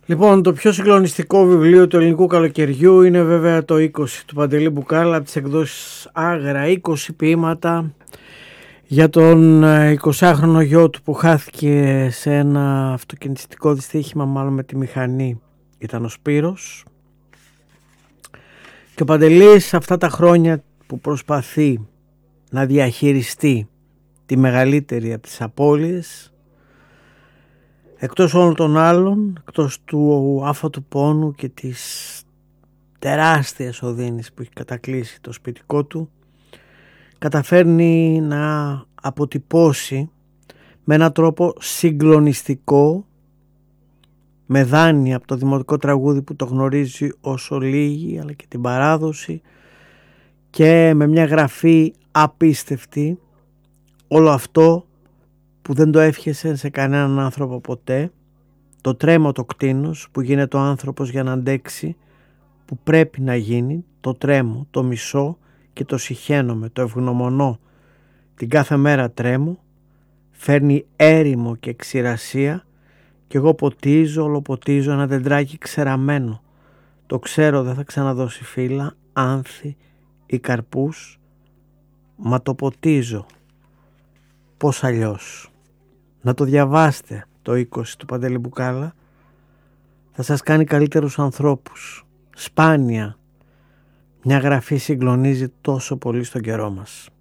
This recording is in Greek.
Λοιπόν, το πιο συγκλονιστικό βιβλίο του ελληνικού καλοκαιριού είναι βέβαια το 20 του Παντελή Μπουκάλα από τις εκδόσεις Άγρα. 20 ποίηματα για τον 20χρονο γιο του που χάθηκε σε ένα αυτοκινητιστικό δυστύχημα, μάλλον με τη μηχανή. Ήταν ο Σπύρος. Και ο Παντελής αυτά τα χρόνια που προσπαθεί να διαχειριστεί τη μεγαλύτερη από τις απώλειες, εκτός όλων των άλλων, εκτός του άφωτου πόνου και της τεράστιας οδύνης που έχει κατακλείσει το σπιτικό του, καταφέρνει να αποτυπώσει με έναν τρόπο συγκλονιστικό, με δάνεια από το δημοτικό τραγούδι που το γνωρίζει όσο λίγοι, αλλά και την παράδοση, και με μια γραφή απίστευτη, όλο αυτό που δεν το εύχεσαι σε κανέναν άνθρωπο ποτέ, το τρέμω το κτήνος που γίνεται ο άνθρωπος για να αντέξει, που πρέπει να γίνει, το τρέμω, το μισώ και το συχαίνομαι, το ευγνωμονώ, την κάθε μέρα τρέμω, φέρνει έρημο και ξηρασία και εγώ ποτίζω, ολοποτίζω ένα δεντράκι ξεραμένο, το ξέρω δεν θα ξαναδώσει φύλλα, άνθη ή καρπούς, μα το ποτίζω, πώς αλλιώς. Να το διαβάστε το 20 του Παντελή Μπουκάλα, θα σας κάνει καλύτερους ανθρώπους. Σπάνια μια γραφή συγκλονίζει τόσο πολύ στον καιρό μας.